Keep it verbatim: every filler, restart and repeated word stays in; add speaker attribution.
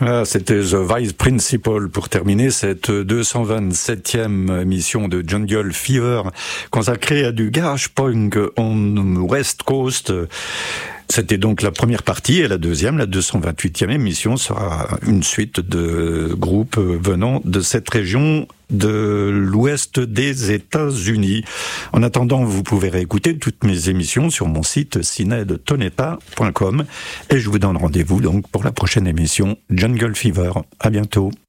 Speaker 1: Ah, c'était The Vice Principal pour terminer cette deux cent vingt-septième émission de Jungle Fever consacrée à du garage punk on West Coast. C'était donc la première partie, et la deuxième, la deux cent vingt-huitième émission, sera une suite de groupes venant de cette région de l'ouest des États-Unis. En attendant, vous pouvez réécouter toutes mes émissions sur mon site cined tonetta point com, et je vous donne rendez-vous donc pour la prochaine émission Jungle Fever. À bientôt.